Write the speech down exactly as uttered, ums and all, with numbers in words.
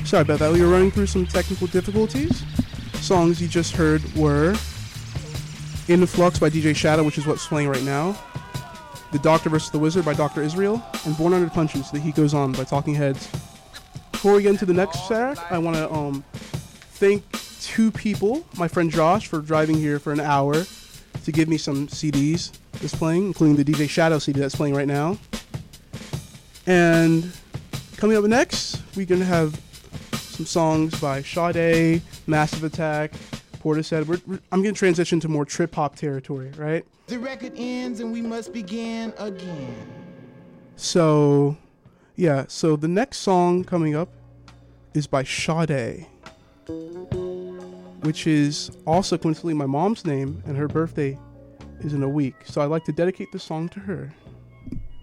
Sorry about that. We were running through some technical difficulties. Songs you just heard were In the Flux by D J Shadow, which is what's playing right now. The Doctor versus the Wizard by Doctor Israel. And Born Under Punches, The Heat Goes On by Talking Heads. Before we get into the next track, I want to um, thank two people. My friend Josh for driving here for an hour to give me some C Ds that's playing, including the D J Shadow C D that's playing right now. And coming up next, we're going to have some songs by Sade, Massive Attack, Portishead. We're, we're, I'm going to transition to more trip-hop territory, right? The record ends and we must begin again. So, yeah. So the next song coming up is by Sade, which is also coincidentally my mom's name, and her birthday is in a week. So I'd like to dedicate this song to her.